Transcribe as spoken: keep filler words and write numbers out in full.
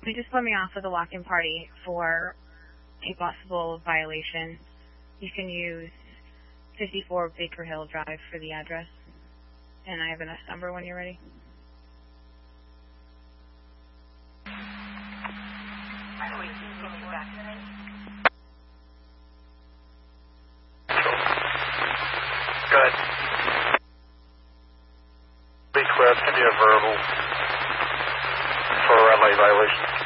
You just let me off with a lock-in party for a possible violation. You can use fifty-four Baker Hill Drive for the address. And I have an S number when you're ready. Good. Be clear, send me a verbal for a red light violation.